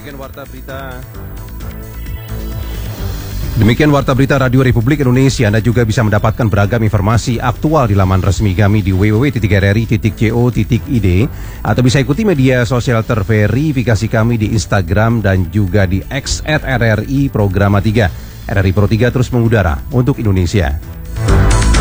Demikian Warta Berita Radio Republik Indonesia. Anda juga bisa mendapatkan beragam informasi aktual di laman resmi kami di www.rri.co.id atau bisa ikuti media sosial terverifikasi kami di Instagram dan juga di X @RRI Programa 3. RRI Pro 3 terus mengudara untuk Indonesia.